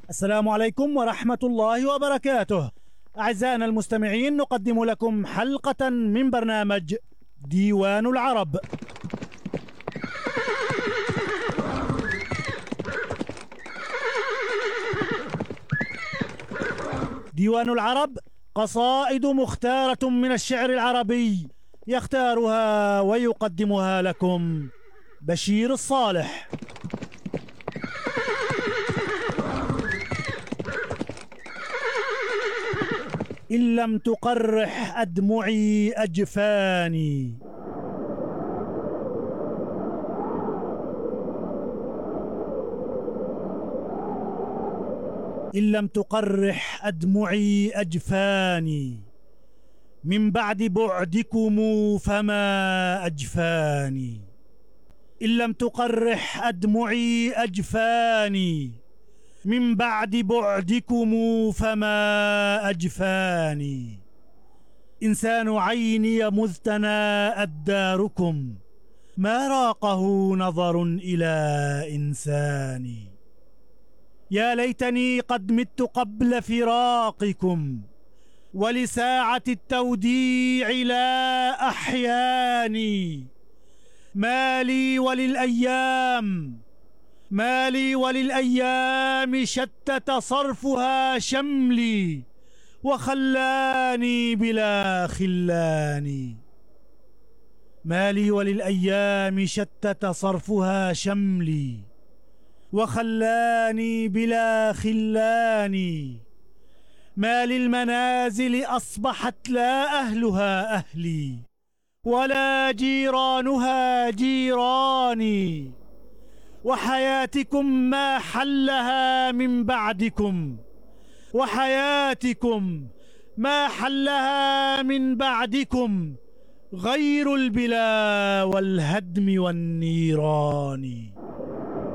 السلام عليكم ورحمة الله وبركاته. أعزائنا المستمعين، نقدم لكم حلقة من برنامج ديوان العرب. ديوان العرب قصائد مختارة من الشعر العربي، يختارها ويقدمها لكم بشير الصالح. إن لم تقرح أدمعي أجفاني. إن لم تقرح أدمعي أجفاني، من بعد بعدكم فما أجفاني. إن لم تقرح أدمعي أجفاني، من بعد بعدكم فما أجفاني. إنسان عيني مذ تناءت داركم، ما راقه نظر إلى إنسان. يا ليتني قد مت قبل فراقكم، ولساعة التوديع لا أحياني. ما لي وللأيام شتت صرفها شملي، وخلاني بلا خلان. ما لي وللأيام شتت صرفها شملي، وخلاني بلا خلان. ما للمنازل أصبحت لا أهلها أهلي، ولا جيرانها جيراني. وحياتكم ما حلها من بعدكم، وحياتكم ما حلها من بعدكم، غير البلا والهدم والنيران.